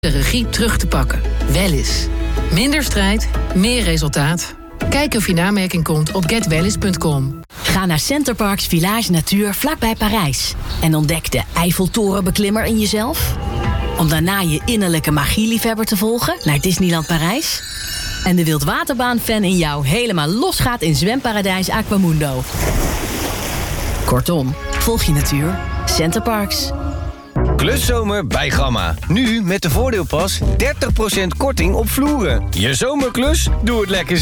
de regie terug te pakken. Wellis. Minder strijd, meer resultaat. Kijk of je in aanmerking komt op getwellis.com. Ga naar Centerparks Village Natuur vlakbij Parijs. En ontdek de Eiffeltorenbeklimmer in jezelf. Om daarna je innerlijke magieliefhebber te volgen naar Disneyland Parijs. En de wildwaterbaan-fan in jou helemaal losgaat in zwemparadijs Aquamundo. Kortom, volg je natuur. Centerparks. Kluszomer bij Gamma. Nu met de voordeelpas 30% korting op vloeren. Je zomerklus? Doe het lekker zelf.